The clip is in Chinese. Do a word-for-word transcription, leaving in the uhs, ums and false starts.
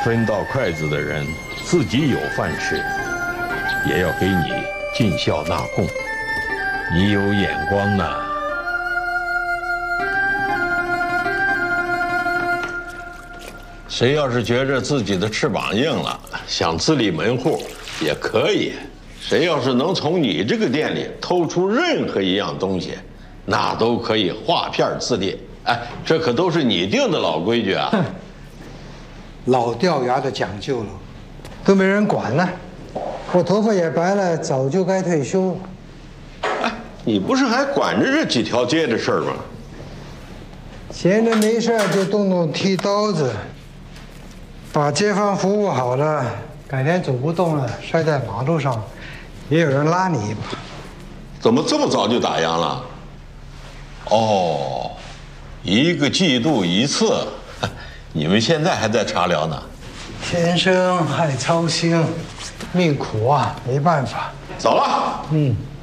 分到筷子的人自己有饭吃，也要给你尽孝纳贡。你有眼光呢。谁要是觉着自己的翅膀硬了，想自立门户也可以。谁要是能从你这个店里偷出任何一样东西，那都可以划片自立。哎，这可都是你定的老规矩啊！ 老掉牙的讲究了，都没人管了。我头发也白了，早就该退休了。 哎，你不是还管着这几条街的事儿吗？ 闲着没事就动动剃刀子，把街坊服务好了，改天走不动了，摔在马路上，也有人拉你一把。 怎么这么早就打烊了？哦，一个季度一次，你们现在还在茶寮呢？ 天生爱操心，命苦啊，没办法。 走了。 嗯。